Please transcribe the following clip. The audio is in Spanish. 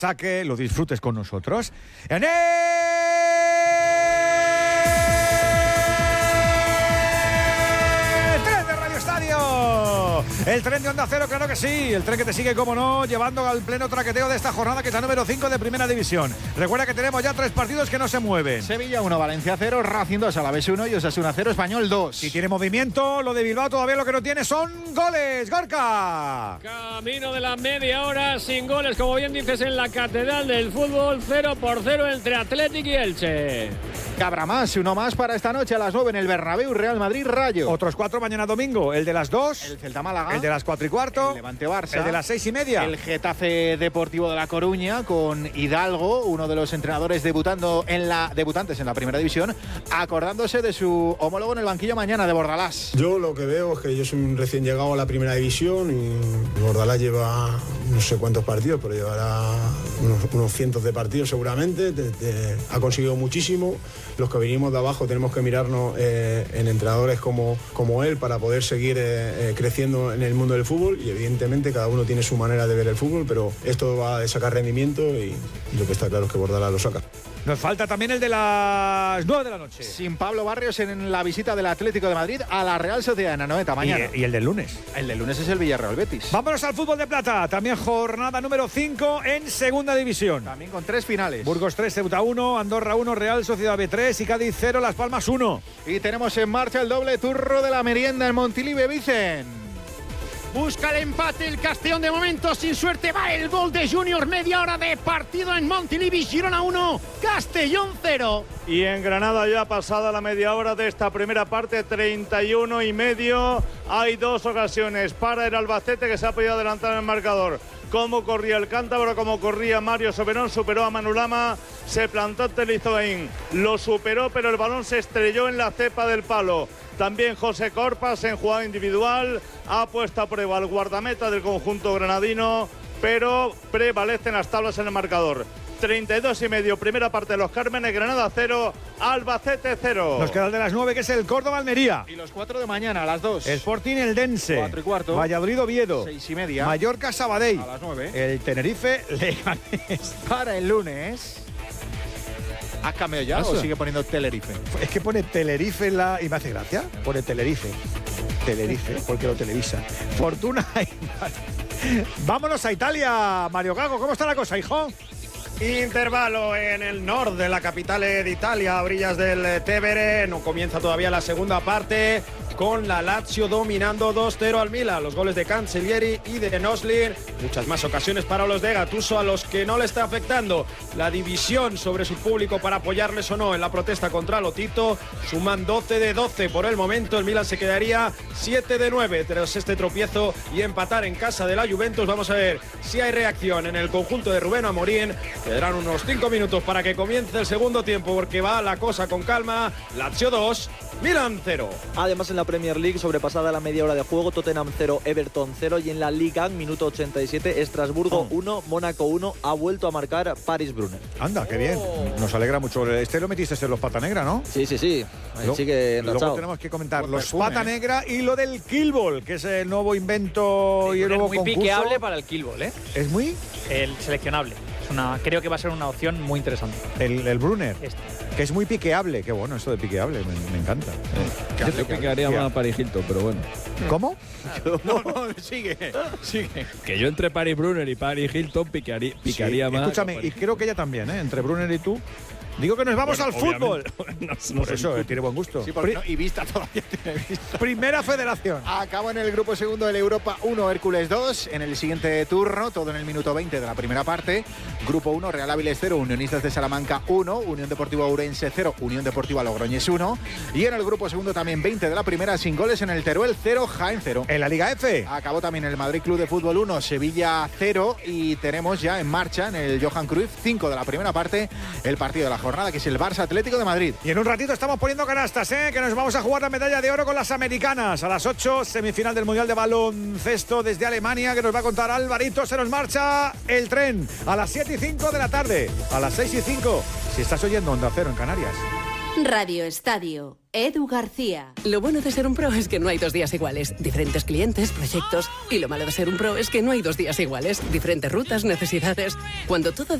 saque, lo disfrutes con nosotros. En el tren de Radio Estadio, el tren de Onda Cero, claro que sí, el tren que te sigue, como no, llevando al pleno traqueteo de esta jornada, que es la número 5 de Primera División. Recuerda que tenemos ya 3 partidos que no se mueven. Sevilla 1, Valencia 0, Racing 2, Alavés 1 y Osasuna 0, Español 2. Si tiene movimiento, lo de Bilbao todavía lo que no tiene son goles. ¡Gorka! Camino de la media hora sin goles, como bien dices, en la Catedral del Fútbol, 0-0 entre Athletic y Elche. Habrá más, uno más para esta noche a las 9 en el Bernabéu, Real Madrid Rayo. Otros 4 mañana domingo, el de las 2, el Celta Málaga, el de las 4:15, el Levante Barça, el de las 6:30, el Getafe Deportivo de La Coruña con Hidalgo, uno de los entrenadores debutantes en la Primera División, acordándose de su homólogo en el banquillo mañana, de Bordalás. Yo lo que veo es que yo soy un recién llegado a la Primera División y Bordalás lleva no sé cuántos partidos, pero llevará unos cientos de partidos seguramente. Ha conseguido muchísimo. Los que venimos de abajo tenemos que mirarnos en entrenadores como él para poder seguir creciendo en el mundo del fútbol, y evidentemente cada uno tiene su manera de ver el fútbol, pero esto va a sacar rendimiento y lo que está claro es que Bordalás lo saca. Nos falta también el de las 9 de la noche. Sin Pablo Barrios en la visita del Atlético de Madrid a la Real Sociedad en Anoeta mañana. ¿Y el del lunes? El del lunes es el Villarreal Betis. Vámonos al fútbol de plata. También jornada número 5 en Segunda División. También con 3 finales. Burgos 3, Ceuta 1, Andorra 1, Real Sociedad B3 y Cádiz 0, Las Palmas 1. Y tenemos en marcha el doble turro de la merienda en Montilivi, Vicen. Busca el empate el Castellón, de momento sin suerte. Va el gol de Junior, media hora de partido en Montilivi. Girona 1, Castellón 0. Y en Granada, ya pasada la media hora de esta primera parte, 31:30, hay 2 ocasiones para el Albacete, que se ha podido adelantar en el marcador. Cómo corría el cántabro, cómo corría Mario Soberón, superó a Manu Lama, se plantó ante Lizoaín, lo superó, pero el balón se estrelló en la cepa del palo. También José Corpas en jugada individual ha puesto a prueba al guardameta del conjunto granadino, pero prevalecen las tablas en el marcador. 32:30, primera parte de los Cármenes, Granada 0, Albacete 0. Nos queda el de las 9, que es el Córdoba-Almería. Y los 4 de mañana, a las 2. Sporting Eldense. 4:15. Valladolid-Oviedo. 6:30. Mallorca-Sabadell. A las 9. El Tenerife-Leganés. Para el lunes. ¿Has cambiado ya o sigue poniendo Tenerife? Es que pone Tenerife en la... y me hace gracia. Pone Tenerife, porque lo televisa. Fortuna y... Vámonos a Italia, Mario Gago. ¿Cómo está la cosa, hijo? Intervalo en el norte de la capital de Italia, a orillas del Tevere. No comienza todavía la segunda parte, con la Lazio dominando 2-0 al Milan. Los goles de Cancellieri y de Noslin. Muchas más ocasiones para los de Gattuso, a los que no le está afectando la división sobre su público para apoyarles o no en la protesta contra Lotito. Suman 12 de 12 por el momento. El Milan se quedaría 7 de 9 tras este tropiezo y empatar en casa de la Juventus. Vamos a ver si hay reacción en el conjunto de Rubén Amorín. Quedarán unos 5 minutos para que comience el segundo tiempo, porque va la cosa con calma. Lazio 2, Milan 0. Además, en la Premier League, sobrepasada la media hora de juego, Tottenham 0, Everton 0, y en la Liga, minuto 87, Estrasburgo 1, Mónaco 1, ha vuelto a marcar Paris Brunner. Anda, qué bien. Nos alegra mucho. Este lo metiste en los Pata Negra, ¿no? Sí. Ahí sigue enrachado. Luego tenemos que comentar los Pata Negra y lo del Killball, que es el nuevo invento y el nuevo concurso. Muy piqueable para el Killball, ¿eh? ¿Es muy? El seleccionable. Creo que va a ser una opción muy interesante. El Brunner, que es muy piqueable. Qué bueno esto de piqueable, me encanta. Yo piquearía más a Paris Hilton, pero bueno. ¿Cómo? No, sigue. Que yo entre Paris Brunner y Paris Hilton picaría más. Escúchame, y creo que ella también, entre Brunner y tú. Digo que nos vamos al fútbol. No Por eso, tiene buen gusto. Sí, y vista todavía tiene vista. Primera Federación. Acabó en el grupo segundo del Europa 1, Hércules 2. En el siguiente turno, todo en el minuto 20 de la primera parte. Grupo 1, Real Áviles 0, Unionistas de Salamanca 1, Unión Deportiva Ourense 0, Unión Deportiva Logroñés 1. Y en el grupo segundo también 20 de la primera, sin goles, en el Teruel 0, Jaén 0. En la Liga F. Acabó también el Madrid Club de Fútbol 1, Sevilla 0. Y tenemos ya en marcha en el Johan Cruyff 5 de la primera parte, el partido de la jornada, que es el Barça Atlético de Madrid. Y en un ratito estamos poniendo canastas, que nos vamos a jugar la medalla de oro con las americanas. A las 8, semifinal del Mundial de Baloncesto desde Alemania, que nos va a contar Alvarito. Se nos marcha el tren a las 7:05 de la tarde, a las 6:05, si estás oyendo Onda Cero en Canarias. Radio Estadio. Edu García. Lo bueno de ser un pro es que no hay 2 días iguales. Diferentes clientes, proyectos. Y lo malo de ser un pro es que no hay 2 días iguales. Diferentes rutas, necesidades. Cuando todo